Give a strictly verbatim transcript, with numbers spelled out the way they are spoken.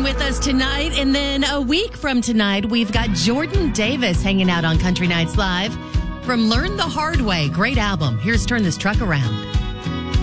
with us tonight. And then a week from tonight, we've got Jordan Davis hanging out on Country Nights Live from Learn the Hard Way. Great album. Here's Turn This Truck Around.